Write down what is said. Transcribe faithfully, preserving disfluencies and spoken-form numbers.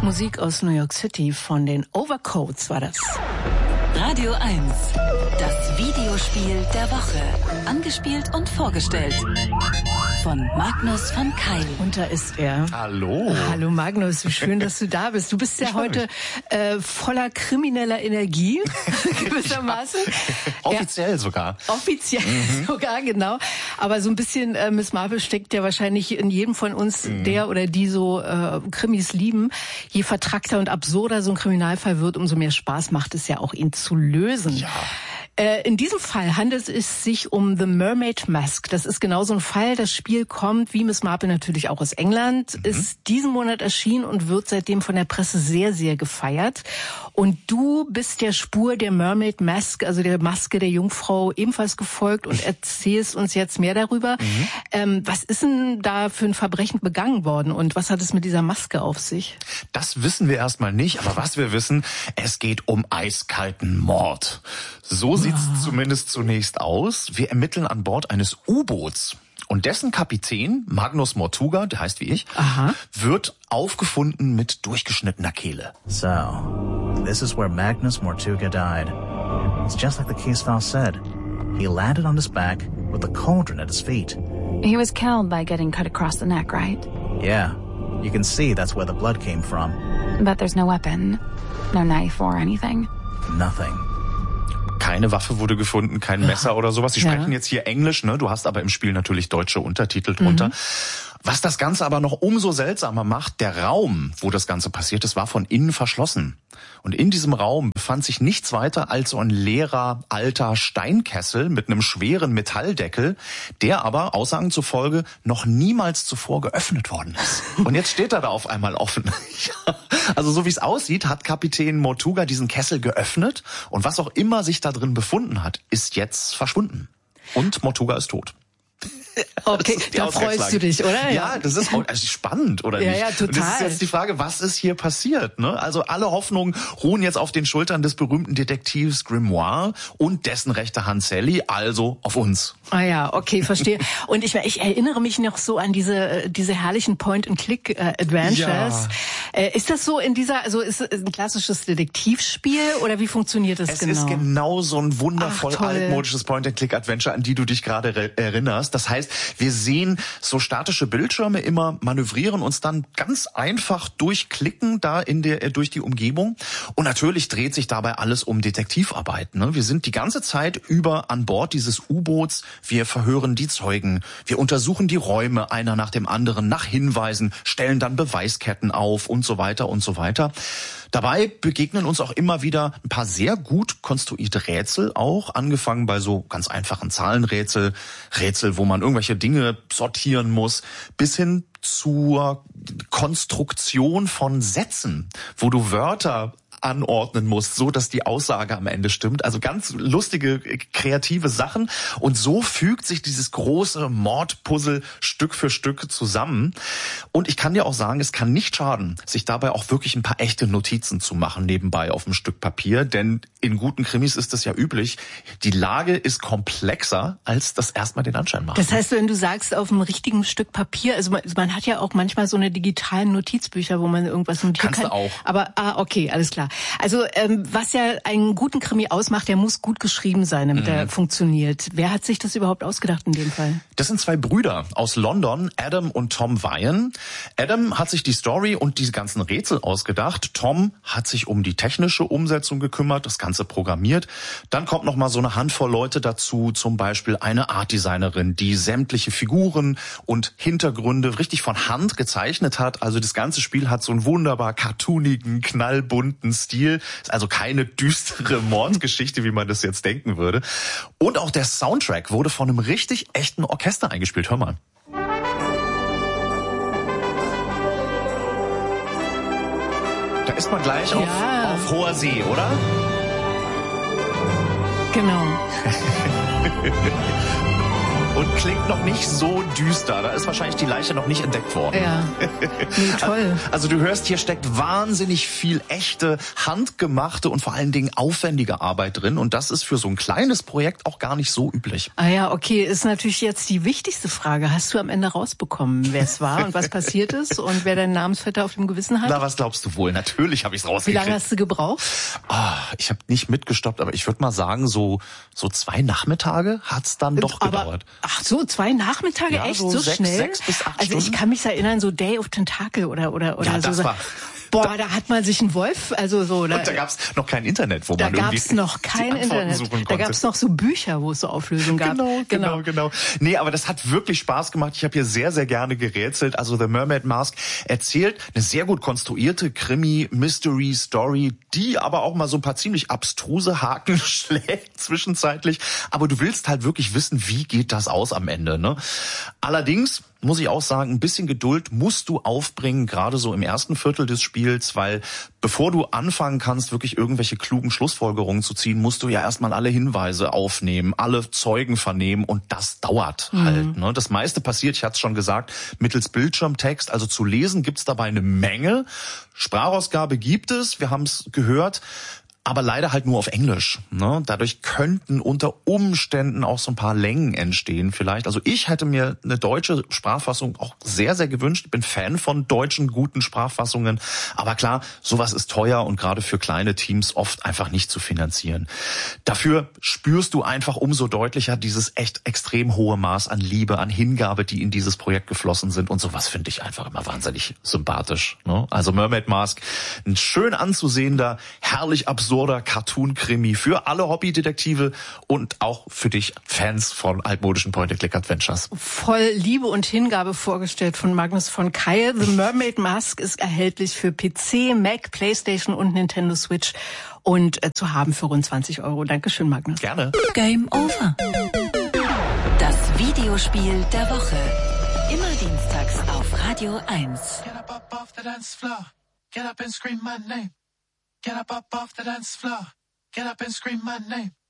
Musik aus New York City von den Overcoats war das. Radio eins, das Videospiel der Woche. Angespielt und vorgestellt von Magnus von Keil. Und da ist er. Hallo. Hallo Magnus, wie schön, dass du da bist. Du bist ja heute äh, voller krimineller Energie, gewissermaßen. Offiziell ja, sogar. Offiziell mhm. sogar, genau. Aber so ein bisschen äh, Miss Marple steckt ja wahrscheinlich in jedem von uns, mhm. der oder die so äh, Krimis lieben. Je vertrackter und absurder so ein Kriminalfall wird, umso mehr Spaß macht es ja auch, ihn zu lösen. Ja. Äh, in diesem Fall handelt es sich um The Mermaid Mask. Das ist genau so ein Fall. Das Spiel kommt, wie Miss Marple natürlich auch aus England, mhm. ist diesen Monat erschienen und wird seitdem von der Presse sehr, sehr gefeiert. Und du bist der Spur der Mermaid Mask, also der Maske der Jungfrau, ebenfalls gefolgt und erzählst uns jetzt mehr darüber. Mhm. Ähm, was ist denn da für ein Verbrechen begangen worden und was hat es mit dieser Maske auf sich? Das wissen wir erstmal nicht, aber was wir wissen, es geht um eiskalten Mord. So sieht's ah. zumindest zunächst aus. Wir ermitteln an Bord eines U-Boots. Und dessen Kapitän, Magnus Mortuga, der heißt wie ich, Aha. wird aufgefunden mit durchgeschnittener Kehle. So, this is where Magnus Mortuga died. It's just like the case file said. He landed on his back with a cauldron at his feet. He was killed by getting cut across the neck, right? Yeah, you can see that's where the blood came from. But there's no weapon, no knife or anything. Nothing. Keine Waffe wurde gefunden, kein Messer oder sowas. Sie Ja. sprechen jetzt hier Englisch, ne? Du hast aber im Spiel natürlich deutsche Untertitel drunter. Mhm. Was das Ganze aber noch umso seltsamer macht, der Raum, wo das Ganze passiert ist, war von innen verschlossen. Und in diesem Raum befand sich nichts weiter als so ein leerer, alter Steinkessel mit einem schweren Metalldeckel, der aber, Aussagen zufolge, noch niemals zuvor geöffnet worden ist. Und jetzt steht er da auf einmal offen. Ja. Also so wie es aussieht, hat Kapitän Mortuga diesen Kessel geöffnet und was auch immer sich da drin befunden hat, ist jetzt verschwunden. Und Mortuga ist tot. Okay, da freust du dich, oder? Ja, das ist also spannend, oder ja, nicht? Ja, total. Und das ist jetzt die Frage, was ist hier passiert? Ne? Also alle Hoffnungen ruhen jetzt auf den Schultern des berühmten Detektivs Grimoire und dessen rechte Hand Sally, also auf uns. Ah ja, okay, verstehe. Und ich, ich erinnere mich noch so an diese diese herrlichen Point-and-Click-Adventures. Ja. Äh, ist das so in dieser, also ist es ein klassisches Detektivspiel oder wie funktioniert das es genau? Es ist genau so ein wundervoll Ach, altmodisches Point-and-Click-Adventure, an die du dich gerade erinnerst. Das heißt, wir sehen so statische Bildschirme immer manövrieren, uns dann ganz einfach durchklicken da in der durch die Umgebung. Und natürlich dreht sich dabei alles um Detektivarbeit. Ne? Wir sind die ganze Zeit über an Bord dieses U-Boots. Wir verhören die Zeugen. Wir untersuchen die Räume einer nach dem anderen nach Hinweisen, stellen dann Beweisketten auf und so weiter und so weiter. Dabei begegnen uns auch immer wieder ein paar sehr gut konstruierte Rätsel auch, angefangen bei so ganz einfachen Zahlenrätsel, Rätsel, wo man irgendwelche Dinge sortieren muss, bis hin zur Konstruktion von Sätzen, wo du Wörter anordnen musst, so dass die Aussage am Ende stimmt. Also ganz lustige, kreative Sachen. Und so fügt sich dieses große Mordpuzzle Stück für Stück zusammen. Und ich kann dir auch sagen, es kann nicht schaden, sich dabei auch wirklich ein paar echte Notizen zu machen nebenbei auf einem Stück Papier. Denn in guten Krimis ist es ja üblich, die Lage ist komplexer, als das erstmal den Anschein macht. Das heißt, wenn du sagst, auf einem richtigen Stück Papier, also man, man hat ja auch manchmal so eine digitalen Notizbücher, wo man irgendwas notieren kann. Kannst du auch. Aber, ah, okay, alles klar. Also ähm, was ja einen guten Krimi ausmacht, der muss gut geschrieben sein, damit mhm. er funktioniert. Wer hat sich das überhaupt ausgedacht in dem Fall? Das sind zwei Brüder aus London, Adam und Tom Wyan. Adam hat sich die Story und diese ganzen Rätsel ausgedacht. Tom hat sich um die technische Umsetzung gekümmert, das Ganze programmiert. Dann kommt noch mal so eine Handvoll Leute dazu, zum Beispiel eine Artdesignerin, die sämtliche Figuren und Hintergründe richtig von Hand gezeichnet hat. Also das ganze Spiel hat so einen wunderbar cartoonigen, knallbunten Stil. Ist also keine düstere Mordgeschichte, wie man das jetzt denken würde. Und auch der Soundtrack wurde von einem richtig echten Orchester eingespielt. Hör mal. Da ist man gleich auf, ja. auf hoher See, oder? Genau. und klingt noch nicht so düster. Da ist wahrscheinlich die Leiche noch nicht entdeckt worden. Ja, nee, toll. Also du hörst, hier steckt wahnsinnig viel echte, handgemachte und vor allen Dingen aufwendige Arbeit drin. Und das ist für so ein kleines Projekt auch gar nicht so üblich. Ah ja, okay, ist natürlich jetzt die wichtigste Frage. Hast du am Ende rausbekommen, wer es war und was passiert ist und wer deinen Namensvetter auf dem Gewissen hat? Na, was glaubst du wohl? Natürlich habe ich es rausgekriegt. Wie lange hast du gebraucht? Ah, ich habe nicht mitgestoppt, aber ich würde mal sagen, so so zwei Nachmittage hat's dann doch aber, gedauert. Ach so, zwei Nachmittage, Ja, echt so so sechs, schnell? sechs bis acht also ich Stunden. kann mich erinnern, so Day of Tentacle oder oder oder Ja, so. das war- Boah, da hat man sich einen Wolf, also so. Da, Und da gab's noch kein Internet, wo da man irgendwie gab's noch kein die Antworten Internet. suchen Da konnte. gab's noch so Bücher, wo es so Auflösungen gab. Genau, genau, genau. Nee, aber das hat wirklich Spaß gemacht. Ich habe hier sehr, sehr gerne gerätselt. Also The Mermaid Mask erzählt eine sehr gut konstruierte Krimi-Mystery-Story, die aber auch mal so ein paar ziemlich abstruse Haken schlägt zwischenzeitlich. Aber du willst halt wirklich wissen, wie geht das aus am Ende, ne? Allerdings muss ich auch sagen, ein bisschen Geduld musst du aufbringen, gerade so im ersten Viertel des Spiels, weil bevor du anfangen kannst, wirklich irgendwelche klugen Schlussfolgerungen zu ziehen, musst du ja erstmal alle Hinweise aufnehmen, alle Zeugen vernehmen und das dauert mhm. halt. Ne? Das meiste passiert, ich hatte es schon gesagt, mittels Bildschirmtext, also zu lesen gibt's dabei eine Menge. Sprachausgabe gibt es, wir haben es gehört, aber leider halt nur auf Englisch. Ne? Dadurch könnten unter Umständen auch so ein paar Längen entstehen vielleicht. Also ich hätte mir eine deutsche Sprachfassung auch sehr, sehr gewünscht. Ich bin Fan von deutschen guten Sprachfassungen. Aber klar, sowas ist teuer und gerade für kleine Teams oft einfach nicht zu finanzieren. Dafür spürst du einfach umso deutlicher dieses echt extrem hohe Maß an Liebe, an Hingabe, die in dieses Projekt geflossen sind. Und sowas finde ich einfach immer wahnsinnig sympathisch. Ne? Also Mermaid Mask, ein schön anzusehender, herrlich absurd Cartoon-Krimi für alle Hobbydetektive und auch für dich Fans von altmodischen Point-and-Click-Adventures. Voll Liebe und Hingabe vorgestellt von Magnus von Keil. The Mermaid Mask ist erhältlich für P C, Mac, PlayStation und Nintendo Switch und äh, zu haben für rund zwanzig Euro. Dankeschön, Magnus. Gerne. Game over. Das Videospiel der Woche. Immer dienstags auf Radio eins. Get up, up off the dance floor. Get up and scream my name. Get up, up off the dance floor. Get up and scream my name.